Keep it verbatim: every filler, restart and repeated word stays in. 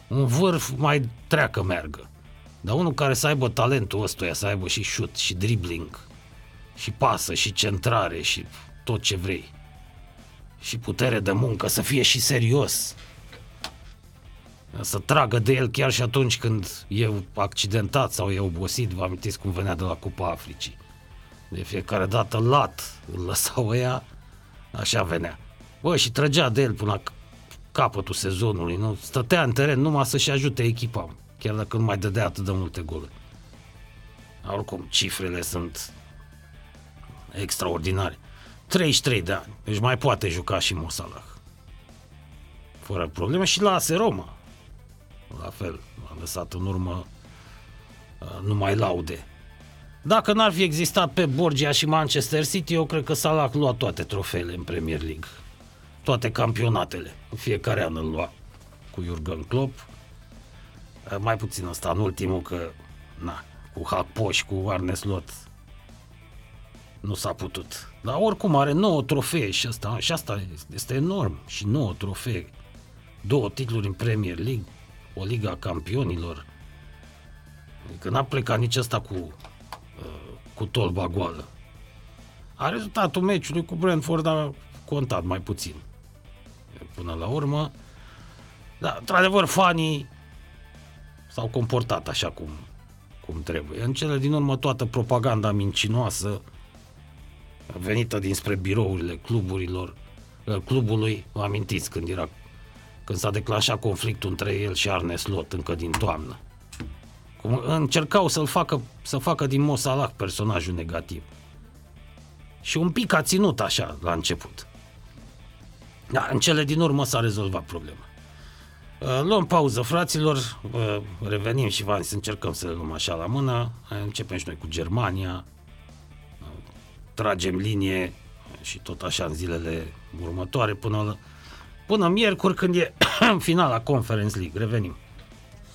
un vârf mai treacă meargă. Dar unul care să aibă talentul ăstuia, să aibă și șut, și dribbling, și pasă, și centrare, și tot ce vrei. Și putere de muncă, să fie și serios. Să tragă de el chiar și atunci când e accidentat sau e obosit. Vă amintiți cum venea de la Cupa Africii. De fiecare dată lat îl lăsau ăia, așa venea. Bă, și trăgea de el până la capătul sezonului, nu? Stătea în teren numai să-și ajute echipa, chiar dacă nu mai dădea atât de multe goluri. Oricum, cifrele sunt extraordinare. treizeci și trei de ani, deci mai poate juca și Mo Salah. Fără probleme. Și la A S Roma, la fel, a lăsat în urmă uh, numai laude. Dacă n-ar fi existat Pep Borgia și Manchester City, eu cred că Salah lua toate trofeele în Premier League. Toate campionatele. În fiecare an îl lua cu Jurgen Klopp. Mai puțin ăsta în ultimul, că na, cu Hakpo și cu Arne Slot nu s-a putut. Dar oricum are nouă trofee și asta, și asta este enorm. Și nouă trofee. Două titluri în Premier League, o Liga Campionilor. Adică n-a plecat nici ăsta cu cu tolba goală. A rezultatul meciului cu Brentford a contat mai puțin. Până la urmă, dar într-adevăr fanii s-au comportat așa cum, cum trebuie. În cele din urmă toată propaganda mincinoasă venită dinspre birourile cluburilor, clubului, vă amintiți când era când s-a declanșat conflictul între el și Arne Slot încă din toamnă. Cum încercau să-l facă, să facă din Mo Salah personajul negativ. Și un pic a ținut așa la început. Da, în cele din urmă s-a rezolvat problema. Luăm pauză, fraților, revenim și v-am zis, încercăm să le luăm așa la mână. Începem și noi cu Germania, tragem linie și tot așa în zilele următoare până, până miercuri când e finala Conference League. Revenim.